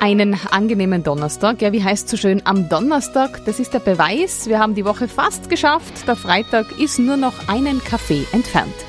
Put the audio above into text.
einen angenehmen Donnerstag. Ja, wie heißt so schön, am Donnerstag, das ist der Beweis. Wir haben die Woche fast geschafft. Der Freitag ist nur noch einen Kaffee entfernt.